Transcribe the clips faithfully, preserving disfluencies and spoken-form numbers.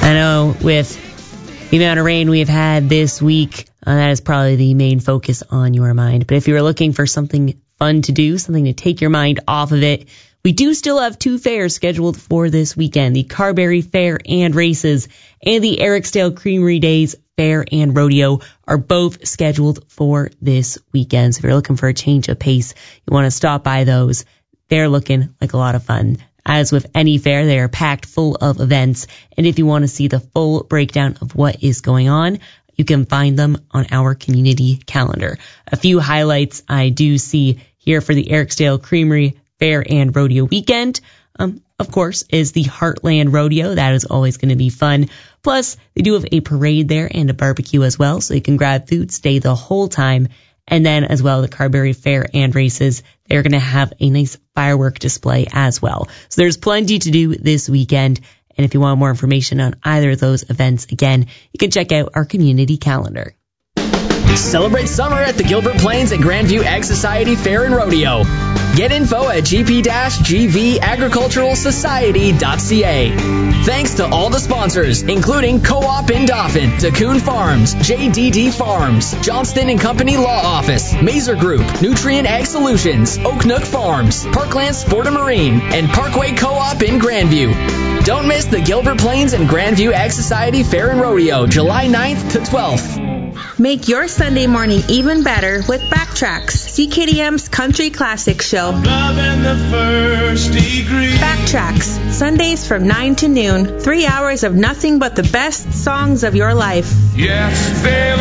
I know with the amount of rain we've had this week, uh, that is probably the main focus on your mind. But if you were looking for something fun to do, something to take your mind off of it, we do still have two fairs scheduled for this weekend, the Carberry Fair and Races and the Eriksdale Creamery Days Fair and Rodeo are both scheduled for this weekend. So if you're looking for a change of pace, you want to stop by those. They're looking like a lot of fun. As with any fair, they are packed full of events. And if you want to see the full breakdown of what is going on, you can find them on our community calendar. A few highlights I do see here for the Eriksdale Creamery Fair and Rodeo weekend, um, of course, is the Heartland Rodeo. That is always going to be fun. Plus, they do have a parade there and a barbecue as well, so you can grab food, stay the whole time. And then as well, the Carberry Fair and Races, they're going to have a nice firework display as well. So there's plenty to do this weekend. And if you want more information on either of those events, again, you can check out our community calendar. Celebrate summer at the Gilbert Plains and Grandview Ag Society Fair and Rodeo. Get info at g p g v agricultural society dot c a. Thanks to all the sponsors, including Co-op in Dauphin, Dacoon Farms, J D D Farms, Johnston and Company Law Office, Mazer Group, Nutrient Ag Solutions, Oak Nook Farms, Parkland Sport and Marine, and Parkway Co-op in Grandview. Don't miss the Gilbert Plains and Grandview Ag Society Fair and Rodeo, July ninth to twelfth. Make your Sunday morning even better with Backtracks, C K D M's country classic show. Loving the first degree. Backtracks, Sundays from nine to noon. Three hours of nothing but the best songs of your life. Yes, they'll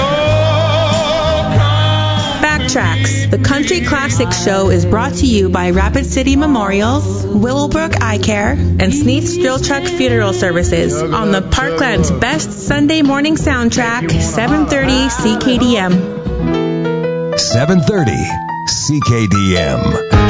all come. Backtracks, the country classic show is brought to you by Rapid City Memorials, Willowbrook Eye Care, and Sneath's Drill Truck Funeral Services on the Parkland's best Sunday morning soundtrack, seven thirty C K D M. seven thirty C K D M.